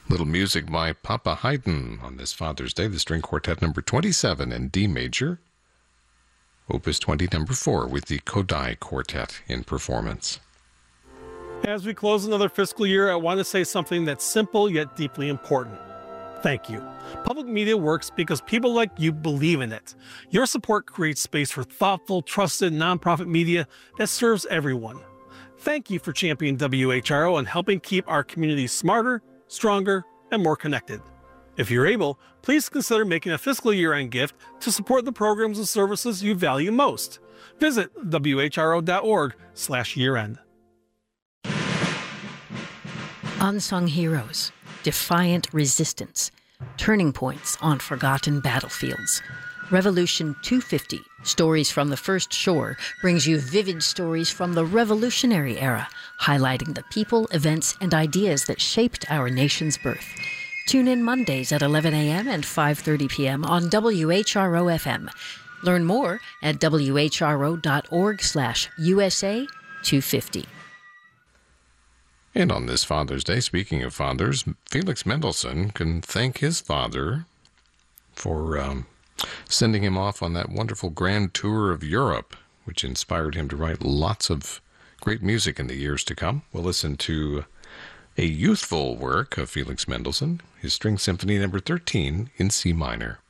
Little music by Papa Haydn on this Father's Day, the String Quartet number 27 in D major, Opus 20 number 4 with the Kodai Quartet in performance. As we close another fiscal year, I want to say something that's simple yet deeply important. Thank you. Public media works because people like you believe in it. Your support creates space for thoughtful, trusted, nonprofit media that serves everyone. Thank you for championing WHRO and helping keep our communities smarter, stronger, and more connected. If you're able, please consider making a fiscal year-end gift to support the programs and services you value most. Visit whro.org/year-end. Unsung heroes, defiant resistance, turning points on forgotten battlefields. Revolution 250, Stories from the First Shore, brings you vivid stories from the Revolutionary era, highlighting the people, events, and ideas that shaped our nation's birth. Tune in Mondays at 11 a.m. and 5:30 p.m. on WHRO-FM. Learn more at whro.org/USA 250. And on this Father's Day, speaking of fathers, Felix Mendelssohn can thank his father for sending him off on that wonderful grand tour of Europe, which inspired him to write lots of great music in the years to come. We'll listen to a youthful work of Felix Mendelssohn, his String Symphony number 13 in C minor.